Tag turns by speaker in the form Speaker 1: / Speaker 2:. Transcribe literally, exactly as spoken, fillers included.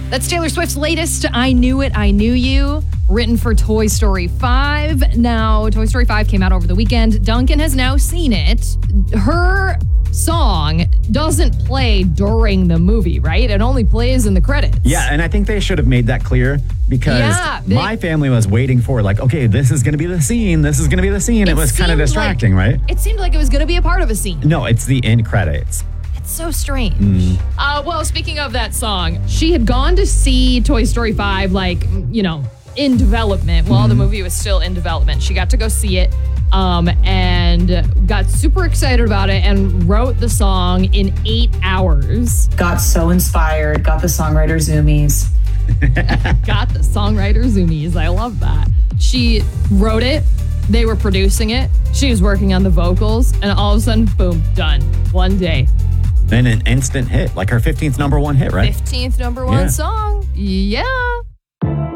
Speaker 1: That's Taylor Swift's latest, I Knew It, I Knew You, written for Toy Story five. Now, Toy Story five came out over the weekend. Duncan has now seen it. Her song doesn't play during the movie, right? It only plays in the credits.
Speaker 2: Yeah, and I think they should have made that clear because
Speaker 1: yeah, they,
Speaker 2: my family was waiting for like, okay, this is going to be the scene. This is going to be the scene. It, it was kind of distracting,
Speaker 1: like,
Speaker 2: right?
Speaker 1: It seemed like it was going to be a part of a scene.
Speaker 2: No, it's the end credits.
Speaker 1: So strange. Mm. Uh, well, speaking of that song, she had gone to see Toy Story five, like, you know, in development while mm-hmm. the movie was still in development. She got to go see it um, and got super excited about it and wrote the song in eight hours.
Speaker 3: Got so inspired, got the songwriter zoomies.
Speaker 1: Got the songwriter zoomies. I love that. She wrote it. They were producing it. She was working on the vocals. And all of a sudden, boom, done. One day.
Speaker 2: And an instant hit, like her fifteenth number one hit, right?
Speaker 1: fifteenth number one yeah. song. Yeah.